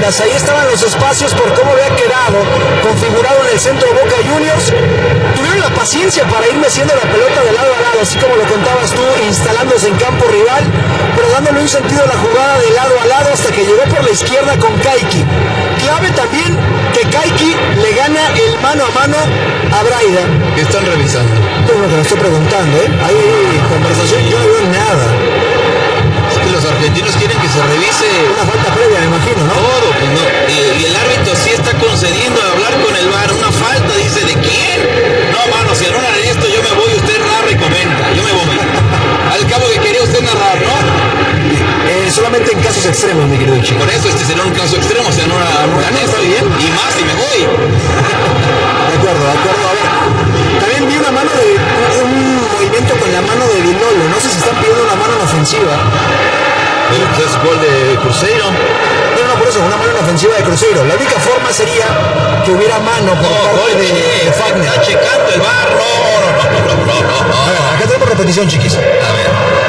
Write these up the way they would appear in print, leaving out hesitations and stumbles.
bandas. Ahí estaban los espacios por cómo había quedado configurado en el centro Boca Juniors. Tuvieron la paciencia para ir meciendo la pelota de lado a lado, así como lo contabas tú, instalándose en campo rival, pero dándole un sentido a la jugada de lado a lado hasta que llegó por la izquierda con Kaiki. Clave también que Kaiki le gana el mano a mano a Braida. ¿Qué están revisando? Pues lo que me estoy preguntando, hay conversación, yo no veo nada. Es que los argentinos quieren que se revise una falta previa, me imagino, ¿no? Todo, pues no. Y el árbitro sí está concediendo a hablar con el VAR. Una falta, dice, ¿de quién? No, mano, si anulan esto, yo me voy, usted narra y comenta. Yo me voy. Al cabo que quería usted narrar, ¿no? Solamente en casos extremos, mi querido chico. Por eso este será un caso extremo, se anulan esto bien. Y más, y me voy. De acuerdo. A ver, también vi una mano un movimiento con la mano de Vilolo. No sé si están pidiendo una mano en ofensiva. Pero es gol de Cruzeiro. No, por eso, una mano en ofensiva de Cruzeiro. La única forma sería que hubiera mano por parte de Fagner. Está checando el VAR. No. A ver, acá tenemos repetición, chiquis. A ver.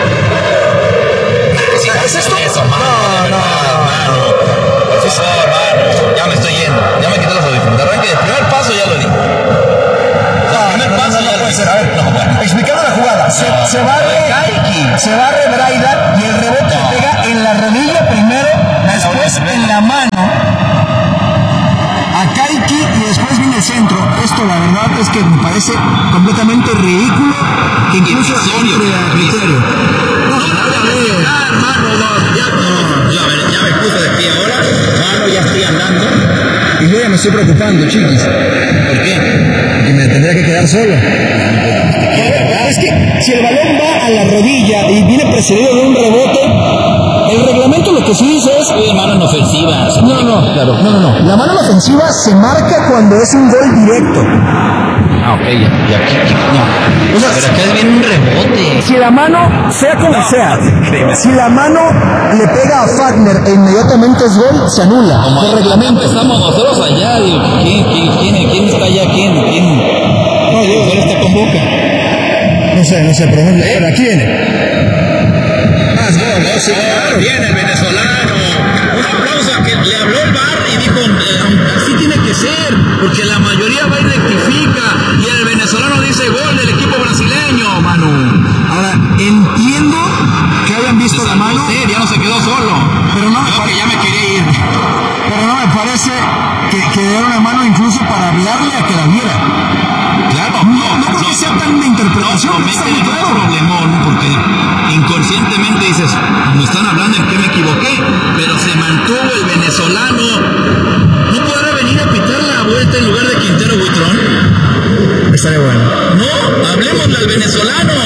¿Es esto? Eso, mano. Por favor, mano. Ya me estoy yendo. Ya me quité los audífonos. Arranque de primer paso, ya lo di. No puede ser. A ver, explicando la jugada. Se barre Braida y el rebote le pega en la rodilla primero, después en la mano a Kaiki y después viene el centro. Esto la verdad es que me parece completamente ridículo, que incluso entre a criterio. Ya me puse de pie ahora. Mano, ya estoy andando. Y yo ya me estoy preocupando, chiquis. ¿Por qué? Porque me tendría que quedar solo. Es que si el balón va a la rodilla y viene precedido de un rebote, el reglamento lo que sí dice es... mano en ofensiva. No. La mano en ofensiva se marca cuando es un gol directo. Ah, ok, y aquí no. O sea, pero acá viene un rebote. Si la mano, sea como sea, si la mano le pega a Fagner e inmediatamente es gol, se anula. Por reglamento. Estamos nosotros allá. Digo, ¿quién está allá? ¿Quién? No, digo, ¿cuál está con Boca? No sé, pero aquí viene. Más gol, ¿no? Sí, claro. Viene el venezolano. Un aplauso a que le habló el VAR y dijo, así tiene que ser, porque la mayoría va y rectifica, y el venezolano dice gol del equipo brasileño, Manu. Ahora, entiendo que hayan visto la mano. Ya no se quedó solo. Pero no, que ya me quería ir. Pero no me parece que era una mano incluso para hablarle a que la viera. Claro, no creo que sea tan de interpretación. No, está muy claro. Problemón, porque inconscientemente dices, me están hablando en que me equivoqué, pero se mantuvo el venezolano. ¿No podrá venir a pitar la vuelta en lugar de Quintero Buitrón? Estaría bueno. No, hablemosle al venezolano.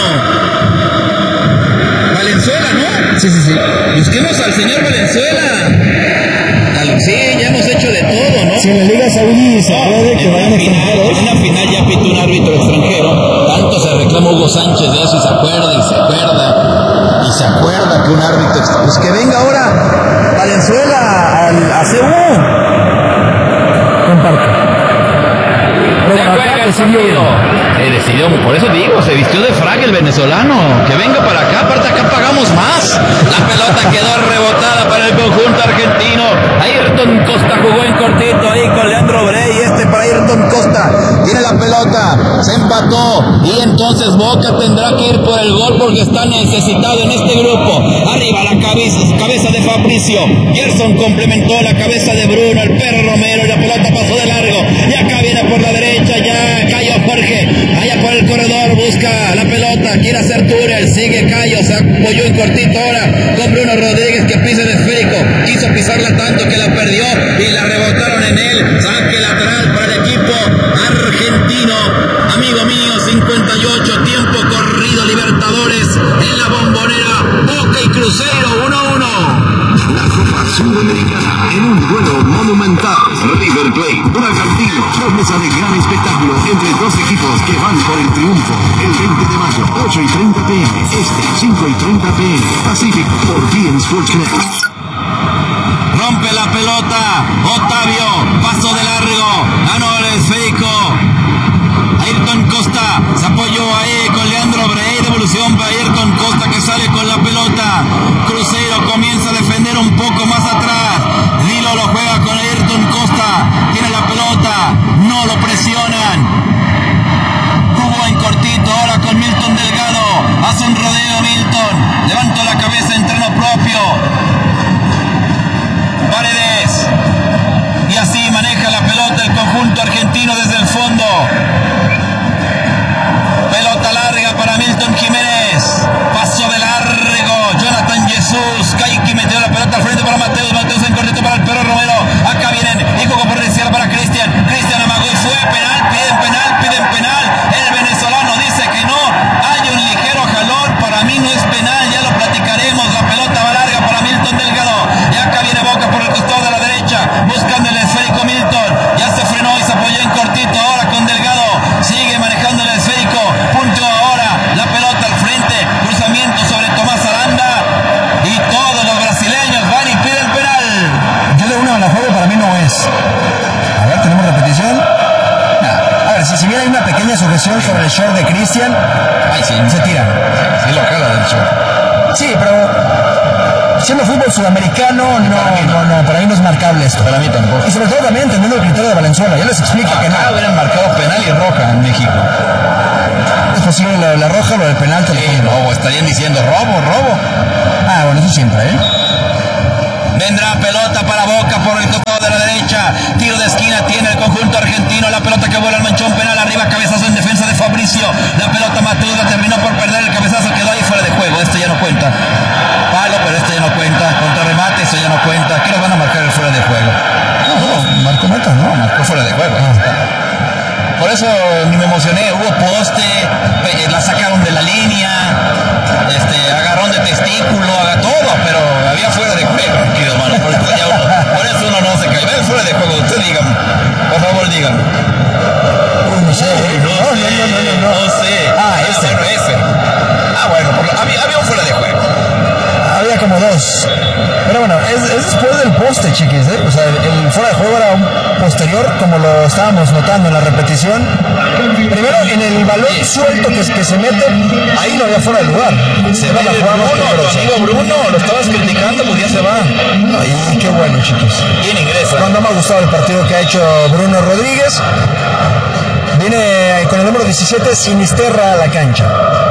Valenzuela, ¿no? Sí. Busquemos al señor Valenzuela. Sí, ya hemos hecho de todo, ¿no? Si en la Liga Saudí se puede que vayan extranjeros. En una final ya pitó un árbitro extranjero. Tanto se reclamó Hugo Sánchez de eso y se acuerda que un árbitro extranjero. Pues que venga ahora Valenzuela a CU. Comparto. Decidió, por eso digo, se vistió de frac el venezolano. Que venga para acá, aparte acá pagamos más. La pelota quedó rebotada para el conjunto argentino. Ayrton Costa jugó en cortito ahí con Leandro Brey. Para Ayrton Costa. Tiene la pelota, se empató. Y entonces Boca tendrá que ir por el gol porque está necesitado en este grupo. Arriba la cabeza de Fabricio. Gerson complementó la cabeza de Bruno, el Perro Romero, y la pelota pasó de largo. Y acá viene por la derecha, ya Cayo Jorge. Allá por el corredor, busca la pelota, quiere hacer túnel, sigue Cayo, se apoyó en cortito ahora con Bruno Rodríguez que pisa el esférico, quiso pisarla tanto que la perdió y la rebotaron en él. Saque lateral para el equipo argentino. Amigo mío, 58, tiempo corrido, Libertadores en la Bombonera, Boca y Cruzeiro 1-1. La Copa Sudamericana en un duelo monumental. River Plate, Bragantino, promesa de gran espectáculo entre dos equipos que van por el triunfo. El 20 de mayo, 8:30 p.m. Este, 5:30 p.m. Pacífico por BeIN Sports Connect. Rompe la pelota, Otavio, paso de largo, ganó el esférico. Ayrton Costa se apoyó ahí con Leandro Brey, devolución para Ayrton Costa que sale con la pelota. Cruzeiro comienza a defender un poco más atrás. Lilo lo juega A ver, tenemos repetición. A ver, si bien hay una pequeña sujeción sobre el short de Cristian, Ay, sí. se tira. Sí, lo acaba del short. Sí, pero siendo fútbol sudamericano, no, para mí no es marcable esto. Para mí tampoco. Y sobre todo también entendiendo el criterio de Valenzuela, ya les explica que no. Acá hubieran marcado penal y roja en México. Es posible la roja o lo del penal. Robo, estarían diciendo robo. Ah, bueno, eso siempre, ¿eh? Vendrá pelota para Boca por el costado de la derecha. Tiro de esquina tiene el conjunto argentino. La pelota que vuela al manchón penal. Arriba cabezazo en defensa de Fabricio. La pelota Matuda terminó por perder el cabezazo. Quedó ahí fuera de juego. Esto ya no cuenta. Palo, pero esto ya no cuenta. Contra remate, eso ya no cuenta. ¿Qué nos van a marcar el fuera de juego? No, marcó meta, ¿no? Marcó fuera de juego. Por eso ni me emocioné. Hubo poste. La sacaron de la línea. Agarrón de testículo. Haga todo. Pero había fuera de juego. Hermano, por eso uno no se cae. Ven fuera de juego, usted dígame. Por favor, dígame. No sé. No sé. Ese. Bueno, había un fuera de juego. Había como dos. Pero bueno, es después del poste, chiquis, ¿eh? O sea, el fuera de juego era un posterior, como lo estábamos notando en la repetición. Primero, en el balón suelto que se mete, ahí no había fuera de lugar. Se va tu amigo Bruno, lo estabas criticando, pues ya se va. Y qué bueno, chicos. ¿Quién ingresa? No me ha gustado el partido que ha hecho Bruno Rodríguez. Viene con el número 17, Sinisterra, a la cancha.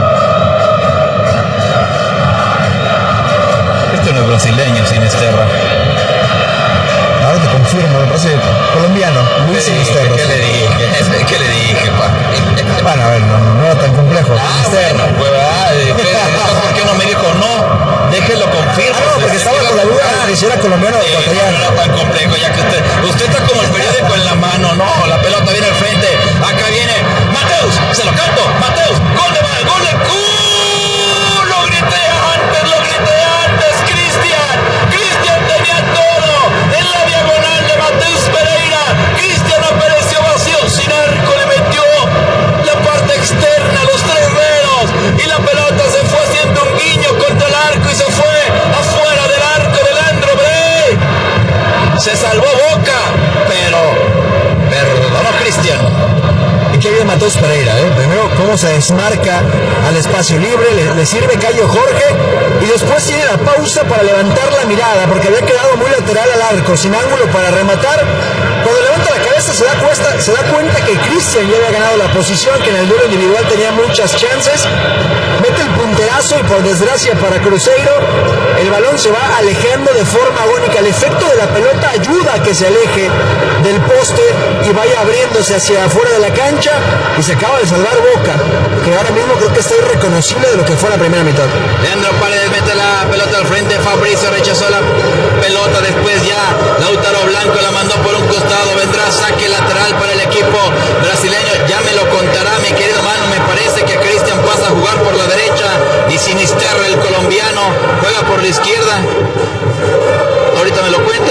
Este no es brasileño, Sinisterra. Ahora te confirmo, me parece colombiano. Luis Sinisterra. ¿Qué le dije, pa? Bueno, a ver, no era tan complejo. Bueno, pues, ¿por qué no me dijo no? Déjelo confirmo. Porque estaba con la duda de si era colombiano o ecuatoriano. No era tan complejo, ya que usted está como el periódico en la mano. No, la pelota viene al frente. Acá viene Mateus, se lo canto. Mateus, gol de mal, gol de lo grité antes, Cristian tenía todo en la diagonal de Mateus Pereira. Cristian apareció vacío, sin arco, le metió la parte externa, los tres dedos, y la pelota se fue haciendo un guiño contra el arco y se fue afuera del arco de Leandro Bray. Se salvó Boca, pero perdonó Cristian. Y qué bien Mateus Pereira, ¿eh? Primero cómo se desmarca al espacio libre, le sirve Cayo Jorge y después tiene la pausa para levantar la mirada porque había quedado muy lateral al arco, sin ángulo para rematar. Cuando levanta la cabeza se da cuenta que Cristian ya había ganado la posición, que en el duelo individual tenía muchas chances. Mete el punterazo y por desgracia para Cruzeiro, el balón se va alejando de forma agónica. El efecto de la pelota ayuda a que se aleje del poste y vaya abriéndose hacia afuera de la cancha y se acaba de salvar Boca, que ahora mismo creo que está irreconocible de lo que fue la primera mitad. Leandro Paredes mete la pelota al frente, Fabricio rechazó la pelota, después ya Lautaro Blanco la mandó por un costado, vendrá saque lateral para el equipo brasileño, ya me lo contará mi querido mano, me parece que Cristian pasa a jugar por la derecha y Sinisterra, el colombiano, juega por la izquierda. Ahorita me lo cuenta.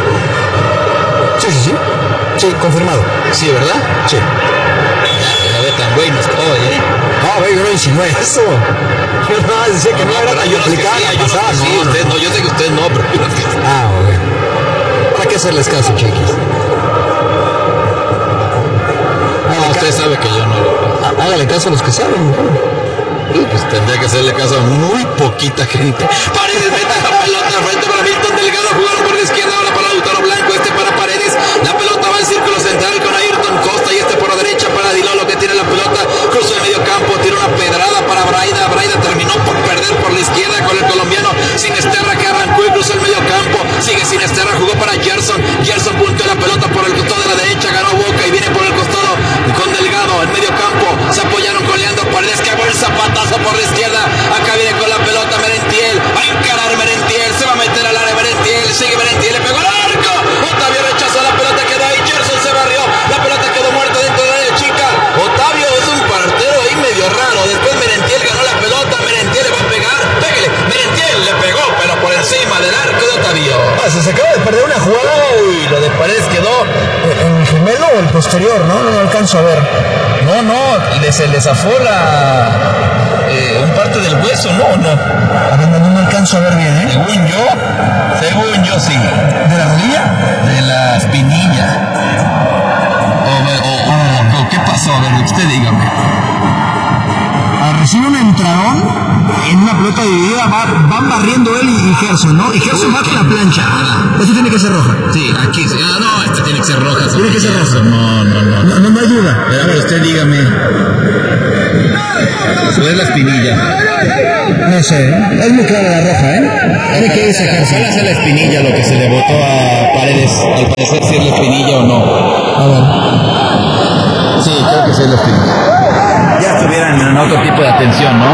Sí, confirmado. Sí, ¿verdad? Sí. Ya ve tan buenos hoy, ¿eh? No, yo no insinué eso. Yo nada más decía que no era tan complicado. Yo sé que usted no, pero yo no sé. Ok. ¿Para qué hacerles caso, chiquis? No, usted sabe que yo no. Hágale caso a los que saben. Pues tendría que hacerle caso a muy poquita gente. Paredes mete la pelota al frente para Milton Delgado, jugaron por la izquierda, ahora para Lautaro Blanco, para Paredes, la pelota va al círculo central con Ayrton Costa y por la derecha para Dilolo que tiene la pelota, cruzó el medio campo, tira una pedrada para Braida terminó por perder por la izquierda con el colombiano Sinisterra que arrancó y cruzó el medio campo, sigue Sinisterra, jugó para Gerson punteó la pelota por el costado de la derecha, ganó Boca y viene por el costado con Delgado, el medio campo, se apoyaron con Leandro Paredes que el zapatazo por la izquierda, acá viene con la pelota Merentiel, va a encarar Merentiel, se va a meter al área Merentiel, sigue Merentiel, le pegó al arco, Otavio rechazó la pelota, quedó ahí, Gerson se barrió, la pelota quedó muerta dentro del área chica, Otavio es un partero ahí medio raro, después Merentiel ganó la pelota, Merentiel le va a pegar, pégale, Merentiel le pegó, pero por encima del arco de Otavio. Octavio. Se acaba de perder una jugada. Uy, lo de Paredes quedó ¿En el gemelo o el posterior? No alcanzo a ver. No, se le zafó un parte del hueso, no. A ver, no alcanzo a ver bien, ¿eh? Según yo sí. ¿De la rodilla? De la espinilla. ¿O qué pasó? A ver, usted dígame. Recibe un entradón en una pelota dividida, van barriendo él y Gerson, ¿no? Y Gerson va con la plancha. Esto tiene que ser roja. Sí, aquí. No, esto tiene que ser roja. Tiene que ser roja. No hay duda. A ver, usted dígame. Sube la espinilla. No sé, es muy clara la roja, ¿eh? Tiene que irse Gerson. ¿Cuál es la espinilla lo que se le botó a Paredes? Al parecer si es la espinilla o no. A ver. Sí, creo que sí es la espinilla. Ya estuvieran en otro tipo de atención, ¿no?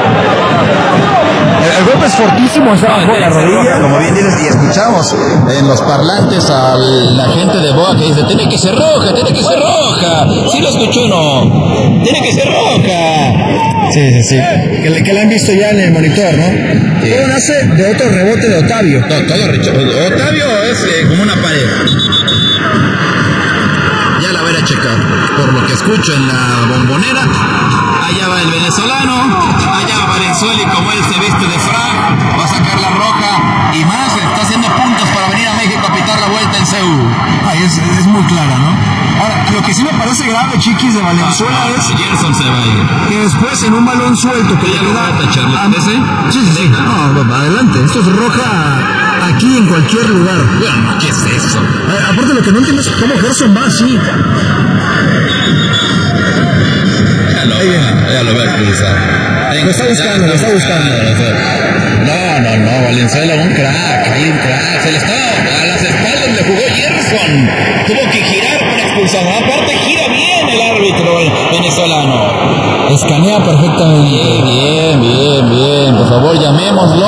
El golpe es fortísimo, por la rodilla. Como bien dices, y escuchamos en los parlantes a la gente de Boa que dice, tiene que ser roja. ¿Sí lo escuchó o no? Tiene que ser roja. Sí. Que la han visto ya en el monitor, ¿no? Sí. Todo nace de otro rebote de Octavio. Octavio es como una pared. Ya la voy a checar. Por lo que escucho en la bombonera, allá va el venezolano, allá va Valenzuela y como él se viste de frac, va a sacar la roja y más, está haciendo puntos para venir a México a pitar la vuelta en CU. Es muy clara, ¿no? Ahora, lo que sí me parece grave, Chiquis, de Valenzuela es Gerson se va a ir. que después en un balón suelto que Ya lo voy a tachar, ¿le parece? Sí. No, adelante. Esto es roja aquí en cualquier lugar. Bueno, ¿qué es eso? Aparte, lo que no entiendo es cómo Gerson va así. Ya lo va a expulsar. Lo está buscando. No, Valenzuela, un crack. Se le estaba a las espaldas, le jugó Gerson. Tuvo que girar para expulsar. Aparte, gira bien el árbitro venezolano. Escanea perfectamente. Bien. Por favor, llamémoslo.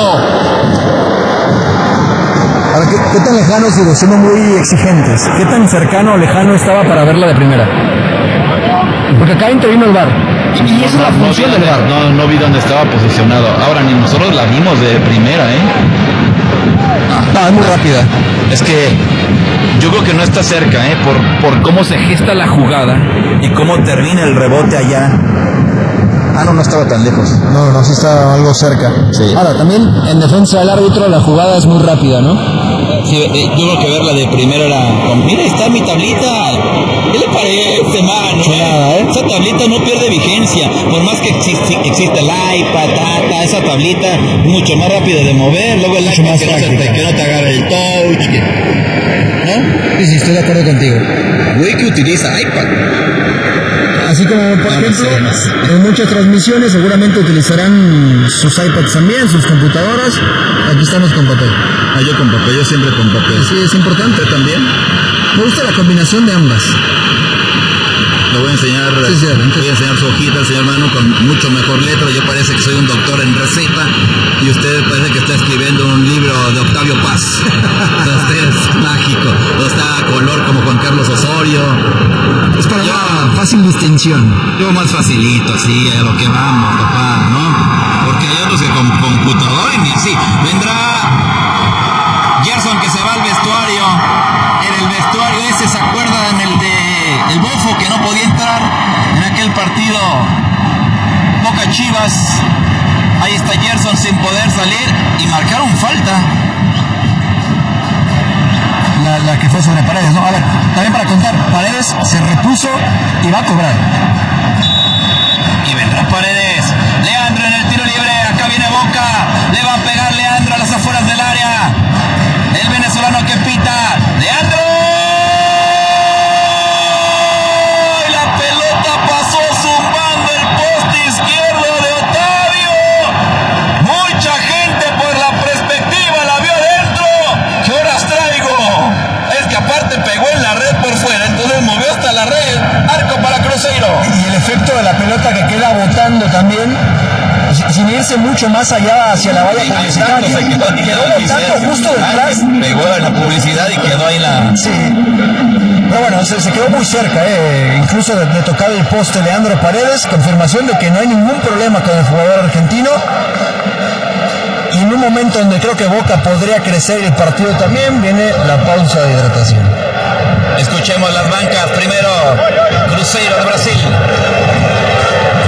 Ahora, ¿qué tan lejanos, siendo muy exigentes? ¿Qué tan cercano o lejano estaba para verla de primera? Porque acá intervino el VAR. Y esa es la función del VAR. No vi dónde estaba posicionado. Ahora ni nosotros la vimos de primera, ¿eh? No, es muy rápida. Es que yo creo que no está cerca, ¿eh? Por cómo se gesta la jugada y cómo termina el rebote allá. No estaba tan lejos. No, sí está algo cerca. Sí. Ahora, también en defensa del árbitro la jugada es muy rápida, ¿no? Sí, yo creo que verla de primero era... Mira, está mi tablita. ¿Qué le parece, mano? Chulada, ¿eh? Esa tablita no pierde vigencia. Por más que exista el iPad, esa tablita es mucho más rápida de mover. Luego el Mucho iPad más que no te agarre el touch. ¿No? Sí, estoy de acuerdo contigo. Güey que utiliza iPad. Así como, por ejemplo, en muchas transmisiones seguramente utilizarán sus iPads también, sus computadoras. Aquí estamos con papel. Yo con papel, yo siempre con papel. Sí, es importante. ¿Usted también? Me gusta la combinación de ambas. Le voy a enseñar, Sí, voy a enseñar su hojita, señor Manu, con mucho mejor letra. Yo parece que soy un doctor en receta y usted parece que está escribiendo un libro de Octavio Paz. Usted es mágico, o está a color como Juan Carlos Osorio. Es para una fácil distinción. Yo más facilito, así, a lo que vamos, papá, ¿no? Porque hay otros que con computador y ni así. Vendrá Gerson que se va al vestuario. En el vestuario ese, ¿se acuerdan? El Bofo que no podía entrar en aquel partido Boca Chivas. Ahí está Gerson sin poder salir y marcaron falta. La que fue sobre Paredes, ¿no? A ver, también para contar, Paredes se repuso y va a cobrar. Y vendrá Paredes. Leandro en el tiro libre. Acá viene Boca. Le va a pegar Leandro a las afueras del área. El venezolano que pita. ¡Leandro! Y la pelota pasó zumbando el poste izquierdo de Octavio. Mucha gente por la perspectiva la vio adentro. ¿Qué horas traigo? Es que aparte pegó en la red por fuera. Entonces movió hasta la red. Arco para Cruzeiro. Y el efecto de la pelota que queda botando también, sin irse mucho más allá hacia la valla publicitaria. Quedó botando justo detrás. Pegó en la publicidad y quedó ahí la... Sí. Pero bueno, se quedó muy cerca, incluso de tocar el poste Leandro Paredes. Confirmación de que no hay ningún problema con el jugador argentino. Y en un momento donde creo que Boca podría crecer el partido también, viene la pausa de hidratación. Escuchemos las bancas. Primero, Cruzeiro de Brasil.